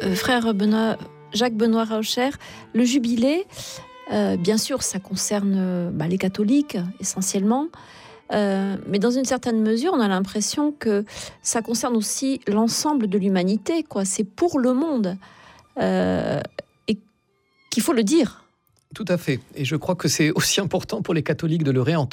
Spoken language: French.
Frère Jacques Benoît Raucher, le jubilé, bien sûr, ça concerne les catholiques essentiellement, mais dans une certaine mesure, on a l'impression que ça concerne aussi l'ensemble de l'humanité, quoi. C'est pour le monde, et qu'il faut le dire. Tout à fait. Et je crois que c'est aussi important pour les catholiques de le réentendre.